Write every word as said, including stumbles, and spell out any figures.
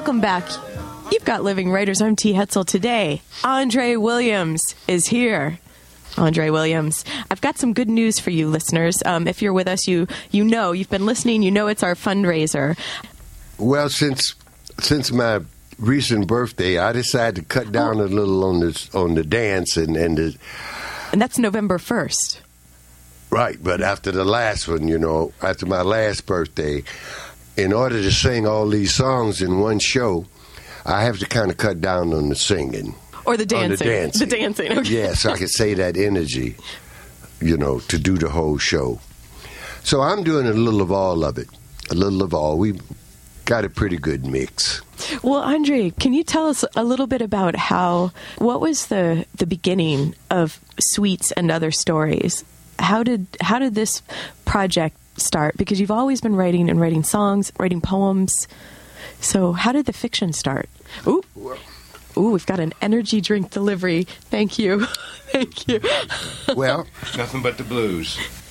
Welcome back. You've got Living Writers. I'm T. Hetzel. Today, Andre Williams is here. Andre Williams. I've got some good news for you, listeners. Um, if you're with us, you you know, you've been listening, you know it's our fundraiser. Well, since since my recent birthday, I decided to cut down oh. a little on the, on the dance. And, and, the, and that's November first. Right, but after the last one, you know, after my last birthday, in order to sing all these songs in one show, I have to kind of cut down on the singing. Or the dancing. On the dancing. The dancing, okay. Yeah, so I could save that energy, you know, to do the whole show. So I'm doing a little of all of it. A little of all. We got a pretty good mix. Well, Andre, can you tell us a little bit about how, what was the, the beginning of Sweets and Other Stories? How did how did this project start? Because you've always been writing and writing songs, writing poems. So how did the fiction start? Ooh, ooh, we've got an energy drink delivery. Thank you. Thank you. Well, nothing but the blues.